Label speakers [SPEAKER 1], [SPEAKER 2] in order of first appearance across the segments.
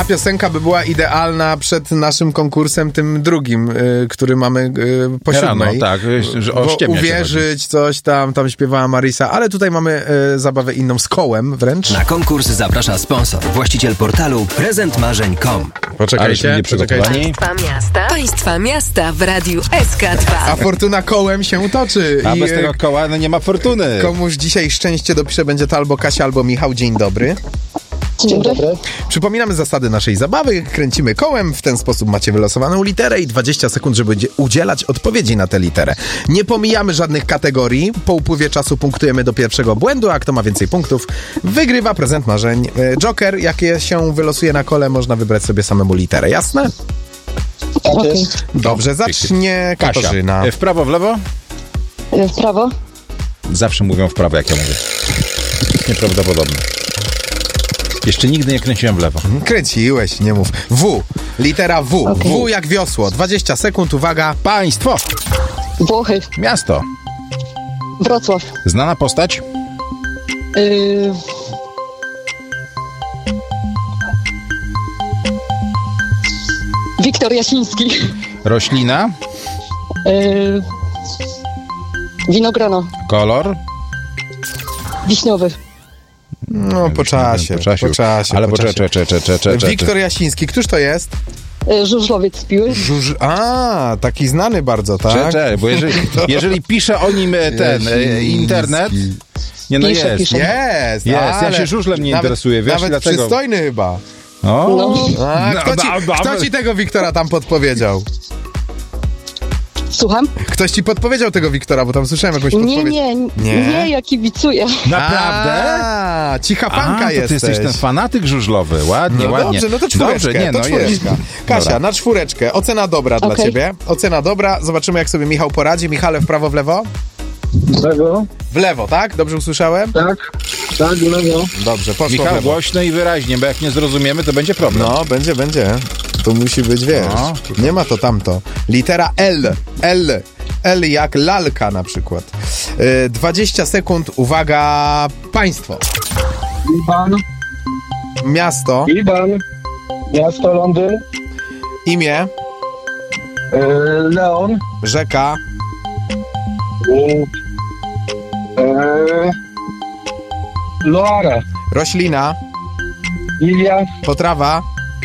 [SPEAKER 1] piosenka by była idealna przed naszym konkursem, tym drugim, który mamy po 7.
[SPEAKER 2] Tak, o ściemie.
[SPEAKER 1] Uwierzyć, coś tam śpiewała Marisa, ale tutaj mamy zabawę inną z kołem wręcz.
[SPEAKER 3] Na konkurs zaprasza sponsor, właściciel portalu prezentmarzeń.com.
[SPEAKER 1] Poczekajcie.
[SPEAKER 4] Państwa miasta w Radiu SK2.
[SPEAKER 1] A fortuna kołem się toczy.
[SPEAKER 2] A bez tego koła nie ma fortuny.
[SPEAKER 1] Komuś dzisiaj szczęście dopisze, będzie to albo Kasia, albo Michał. Dzień dobry.
[SPEAKER 5] Dzień dobry.
[SPEAKER 1] Przypominamy zasady naszej zabawy. Kręcimy kołem, w ten sposób macie wylosowaną literę i 20 sekund, żeby udzielać odpowiedzi na tę literę. Nie pomijamy żadnych kategorii. Po upływie czasu punktujemy do pierwszego błędu, a kto ma więcej punktów, wygrywa prezent marzeń. Joker, jakie się wylosuje na kole, można wybrać sobie samemu literę. Jasne?
[SPEAKER 5] Okay.
[SPEAKER 1] Dobrze, zacznie Katarzyna.
[SPEAKER 2] Kasia. W prawo, w lewo?
[SPEAKER 5] W prawo.
[SPEAKER 2] Zawsze mówią w prawo, jak ja mówię. Nieprawdopodobne. Jeszcze nigdy nie kręciłem w lewo.
[SPEAKER 1] Kręciłeś, nie mów. W. Litera W.
[SPEAKER 5] Okay.
[SPEAKER 1] W jak wiosło. 20 sekund, uwaga.
[SPEAKER 2] Państwo.
[SPEAKER 5] Włochy.
[SPEAKER 2] Miasto.
[SPEAKER 5] Wrocław.
[SPEAKER 2] Znana postać.
[SPEAKER 5] Wiktor Jasiński.
[SPEAKER 2] Roślina.
[SPEAKER 1] Winogrona.
[SPEAKER 2] Kolor.
[SPEAKER 5] Wiśniowy.
[SPEAKER 1] No, po czasie.
[SPEAKER 2] Ale poczekaj.
[SPEAKER 1] Wiktor Jasiński, któż to jest?
[SPEAKER 5] Żużlowiec z Piły.
[SPEAKER 1] Taki znany bardzo, tak?
[SPEAKER 2] Czekaj, bo jeżeli pisze o nim ten internet... Nie, no
[SPEAKER 5] Pisze.
[SPEAKER 1] Jest.
[SPEAKER 2] Ja się żużlem nie interesuję, wiesz
[SPEAKER 1] nawet
[SPEAKER 2] dlaczego?
[SPEAKER 1] przystojny chyba. Kto ci tego Wiktora tam podpowiedział?
[SPEAKER 5] Słucham?
[SPEAKER 1] Ktoś ci podpowiedział tego Wiktora, bo tam słyszałem jakąś podpowiedź.
[SPEAKER 5] Nie, ja kibicuję.
[SPEAKER 2] Naprawdę?
[SPEAKER 1] Cicha fanka jesteś.
[SPEAKER 2] Ty jesteś ten fanatyk żużlowy. Ładnie.
[SPEAKER 1] Dobrze, no to czwóreczkę.
[SPEAKER 2] Jest.
[SPEAKER 1] Kasia,
[SPEAKER 2] Dobra.
[SPEAKER 1] na czwóreczkę. Ocena dobra dla ciebie. Ocena dobra. Zobaczymy, jak sobie Michał poradzi. Michale, w prawo, w lewo?
[SPEAKER 6] W lewo.
[SPEAKER 1] W lewo, tak? Dobrze usłyszałem?
[SPEAKER 6] Tak, w lewo.
[SPEAKER 1] Dobrze, poszło
[SPEAKER 2] Michał,
[SPEAKER 1] w lewo.
[SPEAKER 2] głośno i wyraźnie, bo jak nie zrozumiemy, to będzie problem.
[SPEAKER 1] No, będzie. To musi być, wiesz. Nie ma to tamto. Litera L. L jak lalka na przykład. 20 sekund, uwaga, państwo.
[SPEAKER 6] Liban.
[SPEAKER 1] Miasto.
[SPEAKER 6] Miasto Londyn.
[SPEAKER 1] Imię.
[SPEAKER 6] Leon.
[SPEAKER 1] Rzeka.
[SPEAKER 6] Loara.
[SPEAKER 1] Roślina.
[SPEAKER 6] Lilia.
[SPEAKER 1] Potrawa.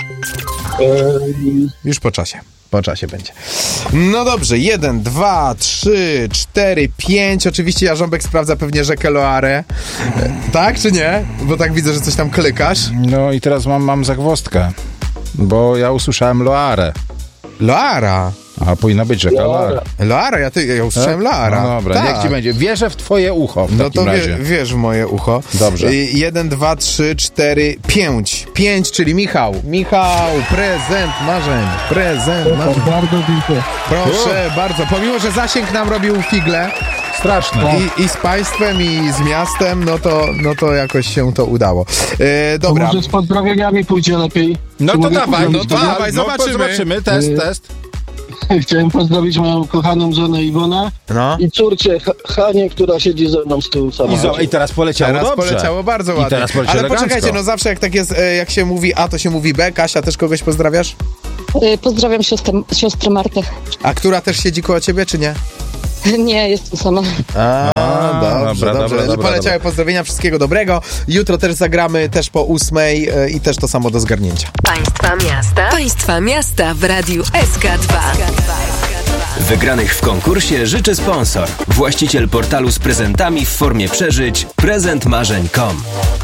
[SPEAKER 1] Już po czasie. Po czasie będzie. No dobrze, 1, 2, 3, 4, 5. Oczywiście Jarząbek sprawdza pewnie rzekę Loarę. Tak czy nie? Bo tak widzę, że coś tam klikasz.
[SPEAKER 2] No i teraz mam zagwozdkę, bo ja usłyszałem Loarę.
[SPEAKER 1] Loara.
[SPEAKER 2] A powinna być rzeka Loara.
[SPEAKER 1] Loara, ja usłyszałem Loara.
[SPEAKER 2] No dobra,
[SPEAKER 1] tak.
[SPEAKER 2] Niech ci będzie. Wierzę w twoje ucho w takim razie.
[SPEAKER 1] Wiesz w moje ucho.
[SPEAKER 2] Dobrze.
[SPEAKER 1] 1, 2, 3, 4, 5. 5, czyli Michał. Prezent marzeń.
[SPEAKER 6] Bardzo dziękuję.
[SPEAKER 1] Proszę bardzo. Pomimo, że zasięg nam robił figle.
[SPEAKER 2] Straszne.
[SPEAKER 1] I z państwem, i z miastem, no to jakoś się to udało. Dobra.
[SPEAKER 6] Może z pozdrowieniami pójdzie lepiej.
[SPEAKER 2] No to dawaj,
[SPEAKER 1] zobaczymy.
[SPEAKER 2] Test.
[SPEAKER 6] Chciałem pozdrowić moją kochaną żonę Iwonę i córkę Hanię, która siedzi ze mną z tyłu samochodu.
[SPEAKER 2] I teraz poleciało dobrze.
[SPEAKER 1] Poleciało bardzo ładnie.
[SPEAKER 2] Teraz
[SPEAKER 1] ale
[SPEAKER 2] elegancko.
[SPEAKER 1] poczekajcie, zawsze jak tak jest, jak się mówi A, to się mówi B. Kasia, też kogoś pozdrawiasz?
[SPEAKER 5] Pozdrawiam siostrę Martę.
[SPEAKER 1] A która też siedzi koło ciebie, czy nie?
[SPEAKER 5] Nie, jestem sama.
[SPEAKER 1] Dobrze. Poleciały pozdrowienia, wszystkiego dobrego. Jutro też zagramy, też po 8:00 i też to samo do zgarnięcia.
[SPEAKER 4] Państwa miasta w Radiu SK2.
[SPEAKER 3] Wygranych w konkursie życzy sponsor, właściciel portalu z prezentami w formie przeżyć prezentmarzeń.com.